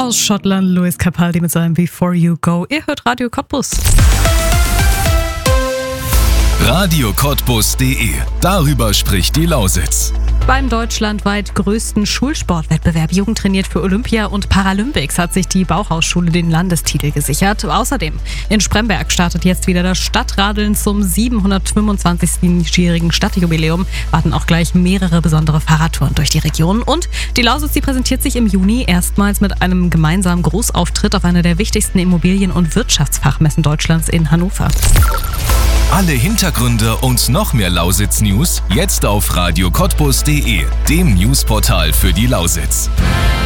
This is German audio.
Aus Schottland Lewis Capaldi mit seinem Before You Go. Ihr hört Radio Cottbus. radiocottbus.de. Darüber spricht die Lausitz. Beim deutschlandweit größten Schulsportwettbewerb Jugend trainiert für Olympia und Paralympics hat sich die Bauhausschule den Landestitel gesichert. Außerdem in Spremberg startet jetzt wieder das Stadtradeln zum 725-jährigen Stadtjubiläum. Warten auch gleich mehrere besondere Fahrradtouren durch die Region. Und die Lausitz, die präsentiert sich im Juni erstmals mit einem gemeinsamen Großauftritt auf einer der wichtigsten Immobilien- und Wirtschaftsfachmessen Deutschlands in Hannover. Alle Hintergründe und noch mehr Lausitz-News jetzt auf radiocottbus.de, dem Newsportal für die Lausitz.